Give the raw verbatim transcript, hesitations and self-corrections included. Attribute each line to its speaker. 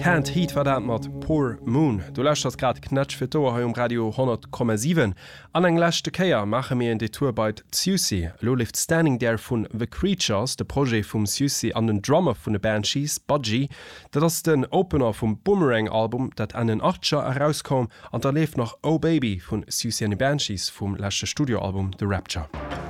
Speaker 1: Can't Heat war dat mat Poor Moon. Du lächt das grad knetsch fir Tour ha um Radio hundert Komma sieben. An eng lächte Keier mache mir en Detour bei Siouxsie. Lo lift Standing There vun The Creatures, de Projekt vum Siouxsie an den Drummer vun de Banshees, Budgie, dat ass den Opener vum Boomerang-Album, dat an den Archer herauskom, an der leef noch Oh Baby vun Siouxsie an de Banshees vum lächte Studioalbum The Rapture.